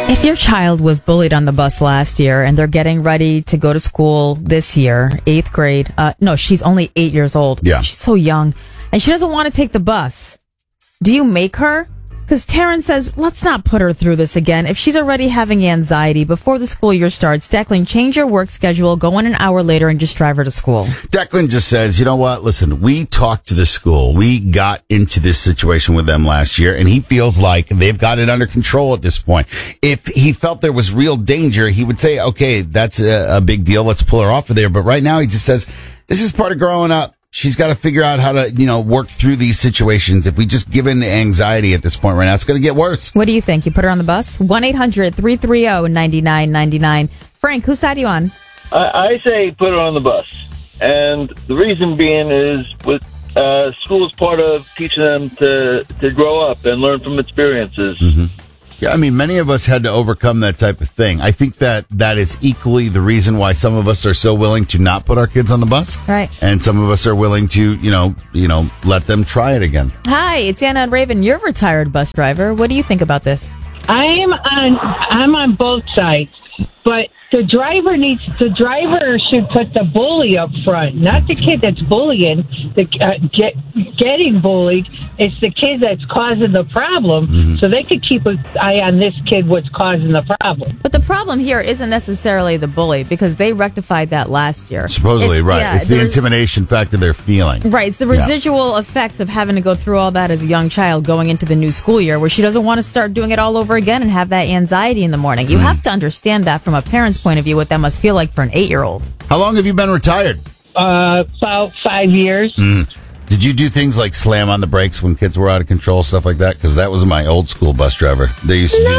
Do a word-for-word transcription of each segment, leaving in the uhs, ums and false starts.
If your child was bullied on the bus last year and they're getting ready to go to school this year, eighth grade, uh, no, she's only eight years old. Yeah. She's so young. And she doesn't want to take the bus. Do you make her? Because Taryn says, let's not put her through this again. If she's already having anxiety before the school year starts, Declan, change your work schedule, go in an hour later, and just drive her to school. Declan just says, you know what? Listen, we talked to the school. We got into this situation with them last year, and he feels like they've got it under control at this point. If he felt there was real danger, he would say, okay, that's a, a big deal. Let's pull her off of there. But right now, he just says, this is part of growing up. She's got to figure out how to, you know, work through these situations. If we just give in to anxiety at this point right now, it's going to get worse. What do you think? You put her on the bus? one eight hundred three three zero nine nine nine nine. Frank, whose side are you on? I, I say put her on the bus. And the reason being is with uh, school's part of teaching them to, to grow up and learn from experiences. Mm-hmm. Yeah, I mean, many of us had to overcome that type of thing. I think that that is equally the reason why some of us are so willing to not put our kids on the bus. Right. And some of us are willing to, you know, you know, let them try it again. Hi, it's Anna and Raven. You're a retired bus driver. What do you think about this? I'm on. I'm on both sides, but the driver needs. The driver should put the bully up front, not the kid that's bullying. The uh, get, getting bullied. It's the kid that's causing the problem. Mm-hmm. So they could keep an eye on this kid. What's causing the problem? But the problem here isn't necessarily the bully because they rectified that last year. Supposedly, it's, right? Yeah, it's the intimidation factor they're feeling. Right. It's the residual yeah. effects of having to go through all that as a young child going into the new school year, where she doesn't want to start doing it all over again and have that anxiety in the morning. You mm. have to understand that from a parent's point of view, what that must feel like for an eight-year-old. How long have you been retired? Uh, about five years. Mm. Did you do things like slam on the brakes when kids were out of control, stuff like that? Because that was my old school bus driver. They used to no. do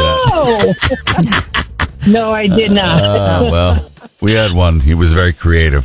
that. No, I did not. Uh, well, we had one. He was very creative.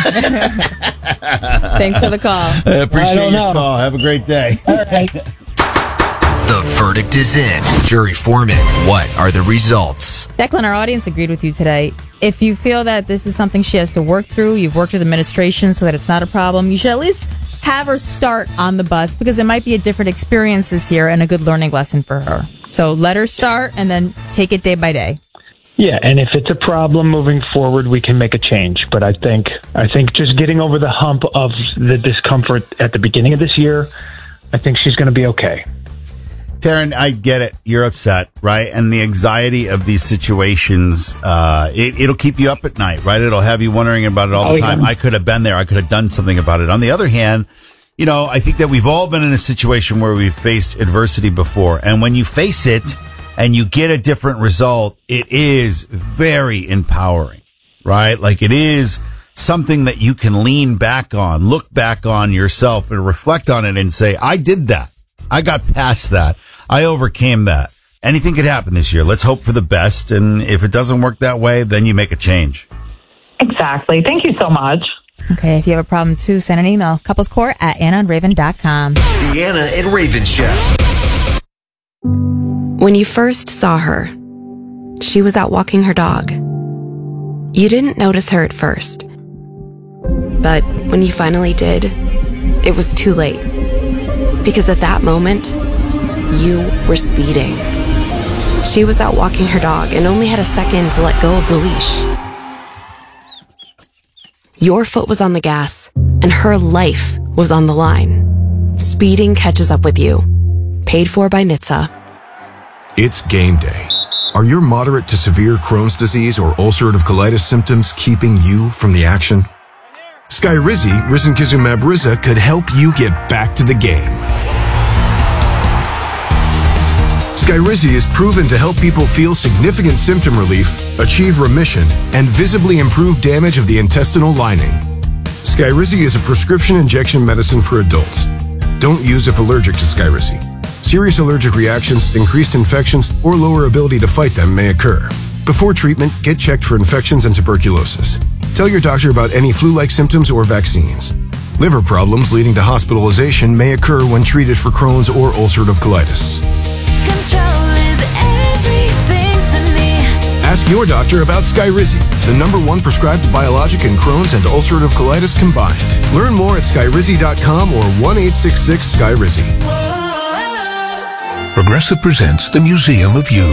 Thanks for the call. I appreciate I your know. call. Have a great day. All right. The verdict is in. Jury foreman, what are the results? Declan, our audience agreed with you today. If you feel that this is something she has to work through, you've worked with administration so that it's not a problem, you should at least have her start on the bus because it might be a different experience this year and a good learning lesson for her. So let her start and then take it day by day. Yeah, and if it's a problem moving forward, we can make a change. But I think I think just getting over the hump of the discomfort at the beginning of this year, I think she's going to be okay. Taryn, I get it. You're upset, right? And the anxiety of these situations, uh, it, it'll keep you up at night, right? It'll have you wondering about it all Oh, the time. yeah. I could have been there. I could have done something about it. On the other hand, you know, I think that we've all been in a situation where we've faced adversity before. And when you face it and you get a different result, it is very empowering, right? Like it is something that you can lean back on, look back on yourself and reflect on it and say, I did that. I got past that. I overcame that. Anything could happen this year. Let's hope for the best. And if it doesn't work that way, then you make a change. Exactly. Thank you so much. Okay, if you have a problem too, send an email. Couplescourt at anna and raven dot com. The Anna and Raven Show. When you first saw her, she was out walking her dog. You didn't notice her at first. But when you finally did, it was too late. Because at that moment, you were speeding. She was out walking her dog and only had a second to let go of the leash. Your foot was on the gas, and her life was on the line. Speeding catches up with you. Paid for by N H T S A. It's game day. Are your moderate to severe Crohn's disease or ulcerative colitis symptoms keeping you from the action? Skyrizi, risankizumab Riza, could help you get back to the game. Skyrizi is proven to help people feel significant symptom relief, achieve remission, and visibly improve damage of the intestinal lining. Skyrizi is a prescription injection medicine for adults. Don't use if allergic to Skyrizi. Serious allergic reactions, increased infections, or lower ability to fight them may occur. Before treatment, get checked for infections and tuberculosis. Tell your doctor about any flu-like symptoms or vaccines. Liver problems leading to hospitalization may occur when treated for Crohn's or ulcerative colitis. Control is everything to me. Ask your doctor about Skyrizi, the number one prescribed biologic in Crohn's and ulcerative colitis combined. Learn more at skyrizi dot com or one eight six six Skyrizi. Progressive presents The Museum of You.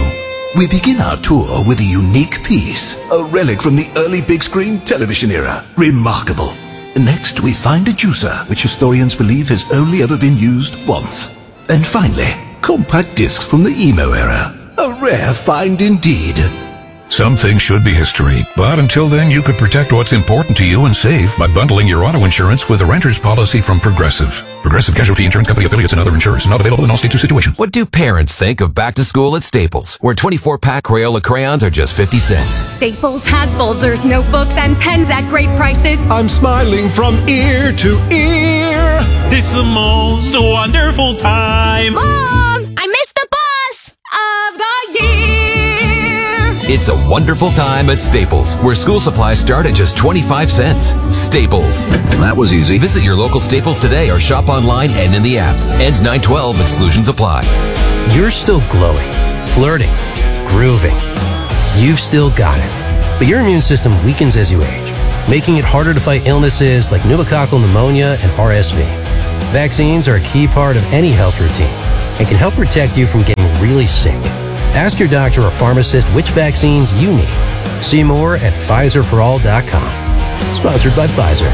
We begin our tour with a unique piece, a relic from the early big screen television era. Remarkable. Next, we find a juicer, which historians believe has only ever been used once. And finally, compact discs from the emo era. A rare find indeed. Some things should be history, but until then, you could protect what's important to you and save by bundling your auto insurance with a renter's policy from Progressive. Progressive Casualty Insurance Company affiliates and other insurers. Not available in all states or situations. What do parents think of back to school at Staples, where twenty-four pack Crayola crayons are just fifty cents? Staples has folders, notebooks, and pens at great prices. I'm smiling from ear to ear. It's the most wonderful time. Mom, I missed the bus of the year. It's a wonderful time at Staples, where school supplies start at just twenty-five cents. Staples. That was easy. Visit your local Staples today or shop online and in the app. Ends nine twelve. Exclusions apply. You're still glowing, flirting, grooving. You've still got it. But your immune system weakens as you age, making it harder to fight illnesses like pneumococcal pneumonia and R S V. Vaccines are a key part of any health routine and can help protect you from getting really sick. Ask your doctor or pharmacist which vaccines you need. See more at Pfizer for all dot com. Sponsored by Pfizer.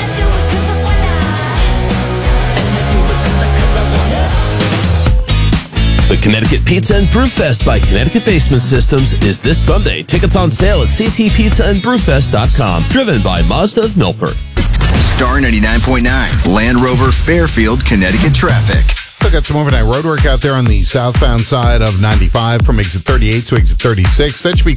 The Connecticut Pizza and Brew Fest by Connecticut Basement Systems is this Sunday. Tickets on sale at c t pizza and brew fest dot com. Driven by Mazda of Milford. Star ninety-nine point nine, Land Rover Fairfield, Connecticut traffic. Still got some overnight road work out there on the southbound side of ninety-five from exit thirty-eight to exit thirty-six. That should be